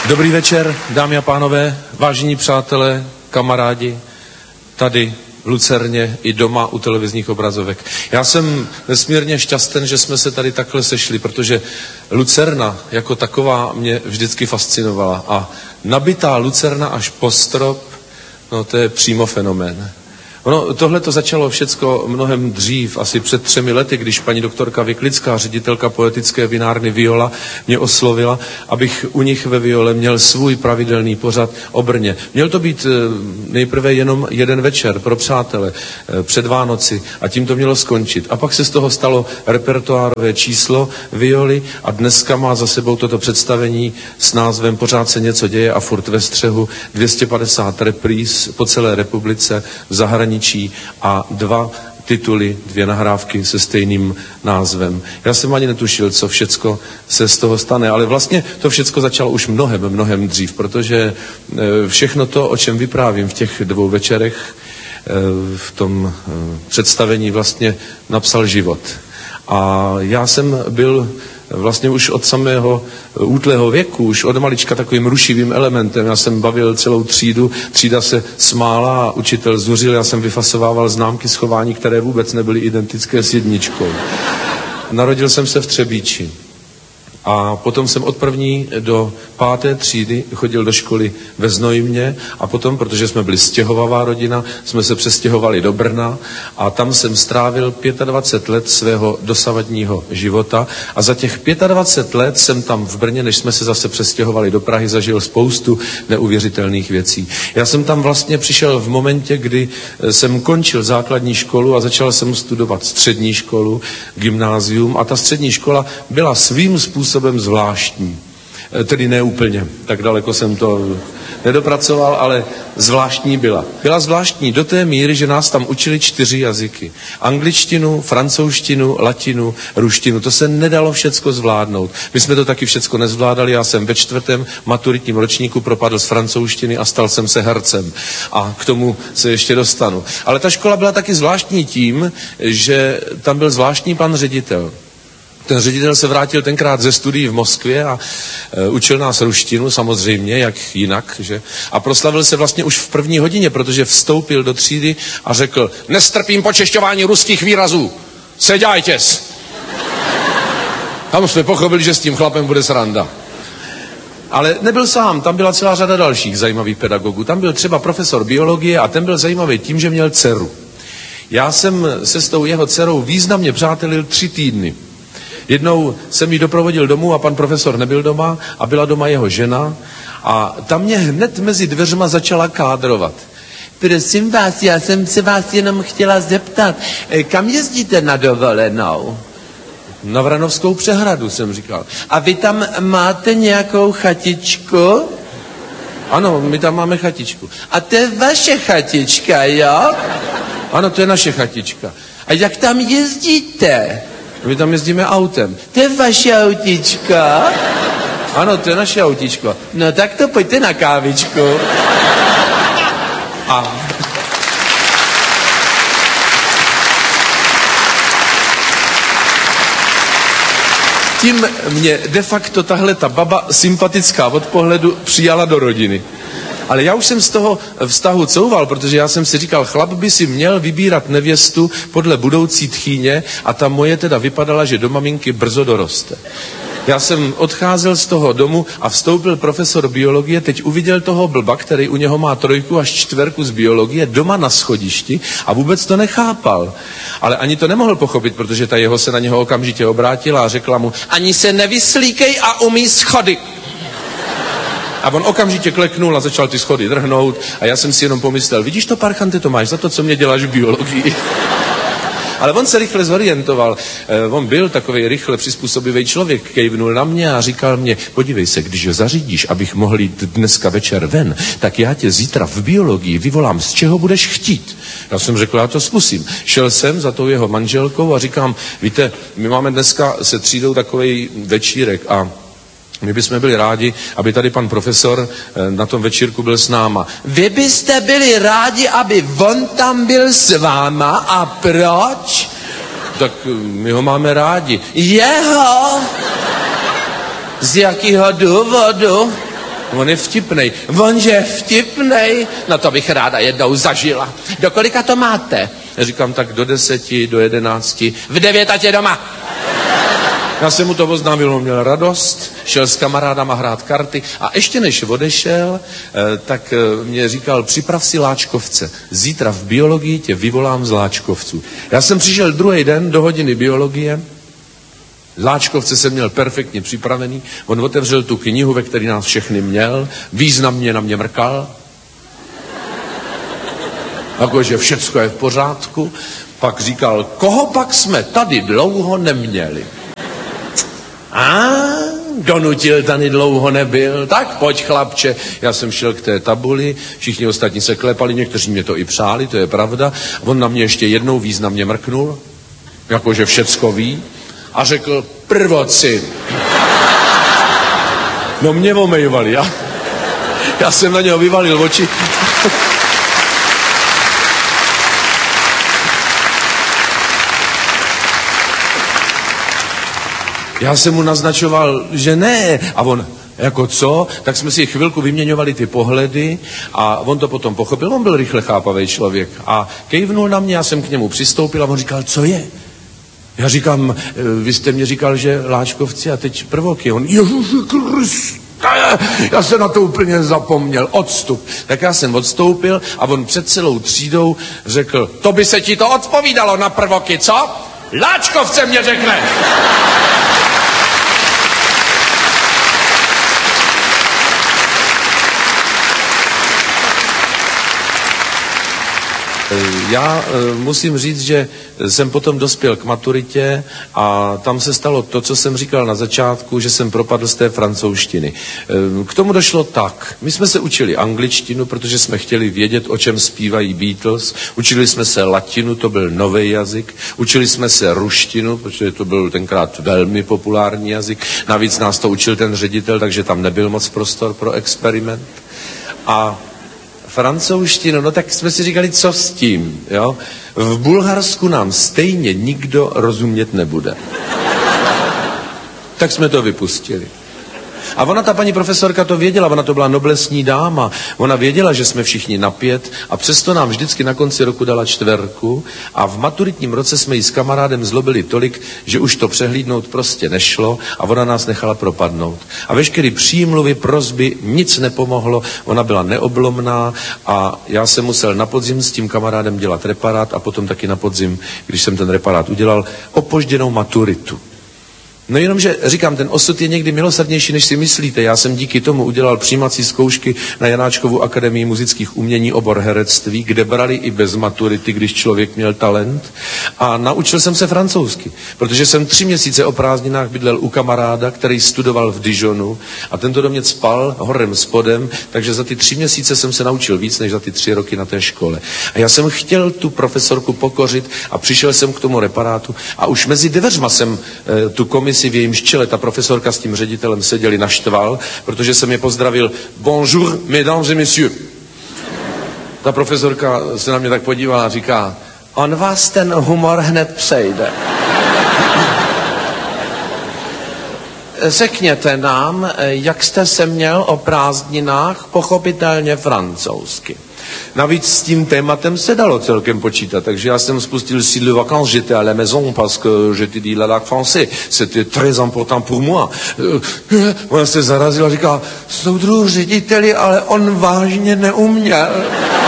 Dobrý večer, dámy a pánové, vážení přátelé, kamarádi, tady v Lucerně i doma u televizních obrazovek. Já jsem nesmírně šťasten, že jsme se tady takhle sešli, protože Lucerna jako taková mě vždycky fascinovala. A nabitá Lucerna až po strop, no to je přímo fenomén. Tohle to začalo všecko mnohem dřív, asi před 3 lety, když paní doktorka Vyklická, ředitelka poetické vinárny Viola, mě oslovila, abych u nich ve Viole měl svůj pravidelný pořad o Brně. Měl to být nejprve jenom jeden večer pro přátele před Vánoci a tím to mělo skončit. A pak se z toho stalo repertoárové číslo Violy a dneska má za sebou toto představení s názvem Pořád se něco děje a furt ve střehu, 250 repríz po celé republice, v zahraničí a 2 tituly, 2 nahrávky se stejným názvem. Já jsem ani netušil, co všecko se z toho stane, ale vlastně to všecko začalo už mnohem dřív, protože všechno to, o čem vyprávím v těch 2 večerech, v tom představení vlastně napsal život. A já jsem byl vlastně už od samého útlého věku, už od malička takovým rušivým elementem. Já jsem bavil celou třídu, třída se smála a učitel zuřil, já jsem vyfasovával známky schování, které vůbec nebyly identické s 1. Narodil jsem se v Třebíči. A potom jsem od 1. do 5. třídy chodil do školy ve Znojmě a potom, protože jsme byli stěhovavá rodina, jsme se přestěhovali do Brna a tam jsem strávil 25 let svého dosavadního života a za těch 25 let jsem tam v Brně, než jsme se zase přestěhovali do Prahy, zažil spoustu neuvěřitelných věcí. Já jsem tam vlastně přišel v momentě, kdy jsem končil základní školu a začal jsem studovat střední školu, gymnázium a ta střední škola byla svým způsobem zvláštní. Tedy ne úplně, tak daleko jsem to nedopracoval, ale zvláštní byla. Byla zvláštní do té míry, že nás tam učili 4 jazyky. Angličtinu, francouzštinu, latinu, ruštinu. To se nedalo všecko zvládnout. My jsme to taky všecko nezvládali. Já jsem ve 4. maturitním ročníku propadl z francouzštiny a stal jsem se hercem. A k tomu se ještě dostanu. Ale ta škola byla taky zvláštní tím, že tam byl zvláštní pan ředitel. Ten ředitel se vrátil tenkrát ze studií v Moskvě a učil nás ruštinu, samozřejmě, jak jinak, že? A proslavil se vlastně už v 1. hodině, protože vstoupil do třídy a řekl: nestrpím počešťování ruských výrazů, seďajtěs. Tam jsme pochopili, že s tím chlapem bude sranda. Ale nebyl sám, tam byla celá řada dalších zajímavých pedagogů. Tam byl třeba profesor biologie a ten byl zajímavý tím, že měl dceru. Já jsem se s tou jeho dcerou významně přátelil 3 týdny. Jednou jsem ji doprovodil domů a pan profesor nebyl doma a byla doma jeho žena a ta mě hned mezi dveřma začala kádrovat. Prosím vás, já jsem se vás jenom chtěla zeptat, kam jezdíte na dovolenou? Na Vranovskou přehradu, jsem říkal. A vy tam máte nějakou chatičku? Ano, my tam máme chatičku. A to je vaše chatička, jo? Ano, to je naše chatička. A jak tam jezdíte? My tam jezdíme autem. To je vaše autíčka? Ano, to je naše autíčko. No tak to pojďte na kávičku. A... tím mě de facto tahle ta baba sympatická od pohledu přijala do rodiny. Ale já už jsem z toho vztahu couval, protože já jsem si říkal, chlap by si měl vybírat nevěstu podle budoucí tchýně a ta moje teda vypadala, že do maminky brzo doroste. Já jsem odcházel z toho domu a vstoupil profesor biologie, teď uviděl toho blba, který u něho má 3 až 4 z biologie doma na schodišti a vůbec to nechápal. Ale ani to nemohl pochopit, protože ta jeho se na něho okamžitě obrátila a řekla mu: ani se nevyslíkej a umí schody. A on okamžitě kleknul a začal ty schody drhnout a já jsem si jenom pomyslel, vidíš to, parchante, to máš za to, co mě děláš v biologii. Ale on se rychle zorientoval. On byl takovej rychle přizpůsobivý člověk, kejvnul na mě a říkal mě: podívej se, když ho zařídíš, abych mohl jít dneska večer ven, tak já tě zítra v biologii vyvolám, z čeho budeš chtít. Já jsem řekl, já to zkusím. Šel jsem za tou jeho manželkou a říkám: víte, my máme dneska se třídou takovej večírek a my bychom byli rádi, aby tady pan profesor na tom večírku byl s náma. Vy byste byli rádi, aby on tam byl s váma? A proč? Tak my ho máme rádi. Jeho? Z jakého důvodu? On je vtipnej. On je vtipnej? No to bych ráda jednou zažila. Do kolika to máte? Já říkám, tak do 10, do 11. V 9 ať je doma. Já jsem mu to oznámil, on měl radost, šel s kamarádama hrát karty a ještě než odešel, tak mě říkal, připrav si láčkovce. Zítra v biologii tě vyvolám z láčkovců. Já jsem přišel druhý den do hodiny biologie, láčkovce jsem měl perfektně připravený, on otevřel tu knihu, ve které nás všechny měl, významně na mě mrkal, jakože všecko je v pořádku, pak říkal, koho pak jsme tady dlouho neměli. Donutil, tady dlouho nebyl, tak pojď chlapče. Já jsem šel k té tabuli, všichni ostatní se klepali, někteří mě to i přáli, to je pravda. On na mě ještě jednou významně mrknul, jakože všecko ví, a řekl, prvoci. No mě omejvali, já jsem na něho vyvalil oči. Já jsem mu naznačoval, že ne. A on, jako co? Tak jsme si chvilku vyměňovali ty pohledy a on to potom pochopil. On byl rychle chápavý člověk. A kejvnul na mě, já jsem k němu přistoupil a on říkal, co je? Já říkám, vy jste mě říkal, že láčkovci a teď prvoky. On, Ježiši Kriste, já jsem na to úplně zapomněl. Odstup. Tak já jsem odstoupil a on před celou třídou řekl, to by se ti to odpovídalo na prvoky, co? Láčkovce mě řekne. Já musím říct, že jsem potom dospěl k maturitě a tam se stalo to, co jsem říkal na začátku, že jsem propadl z té francouzštiny. K tomu došlo tak. My jsme se učili angličtinu, protože jsme chtěli vědět, o čem zpívají Beatles. Učili jsme se latinu, to byl nový jazyk. Učili jsme se ruštinu, protože to byl tenkrát velmi populární jazyk. Navíc nás to učil ten ředitel, takže tam nebyl moc prostor pro experiment. A francouzštinu, no tak jsme si říkali, co s tím, jo? V Bulharsku nám stejně nikdo rozumět nebude. Tak jsme to vypustili. A ona, ta paní profesorka, to věděla, ona to byla noblesní dáma, ona věděla, že jsme všichni na 5 a přesto nám vždycky na konci roku dala 4 a v maturitním roce jsme jí s kamarádem zlobili tolik, že už to přehlídnout prostě nešlo a ona nás nechala propadnout. A veškerý přímluvy, prosby, nic nepomohlo, ona byla neoblomná a já jsem musel na podzim s tím kamarádem dělat reparát a potom taky na podzim, když jsem ten reparát udělal, opožděnou maturitu. No jenomže, říkám, ten osud je někdy milosrdnější, než si myslíte. Já jsem díky tomu udělal přijímací zkoušky na Janáčkovu akademii muzických umění obor herectví, kde brali i bez maturity, když člověk měl talent. A naučil jsem se francouzsky, protože jsem 3 měsíce o prázdninách bydlel u kamaráda, který studoval v Dijonu a tento do mě spal horem spodem, takže za ty 3 měsíce jsem se naučil víc, než za ty 3 roky na té škole. A já jsem chtěl tu profesorku pokořit a přišel jsem k tomu reparátu a už mezi dveřma jsem tu komisi v jejímž čele ta profesorka s tím ředitelem seděli naštval, protože jsem je pozdravil bonjour, mesdames et messieurs. Ta profesorka se na mě tak podívala a říká, on vás ten humor hned přejde. Řekněte nám, jak jste se měl o prázdninách, pochopitelně francouzsky. Navíc s tím tématem se dalo celkem počítat, takže já jsem spustil si le vacances, j'étais à la maison parce que j'étudie la langue français, c'était très important pour moi. Ona se zarazila a říká, soudruhu řediteli, ale on vážně neuměl.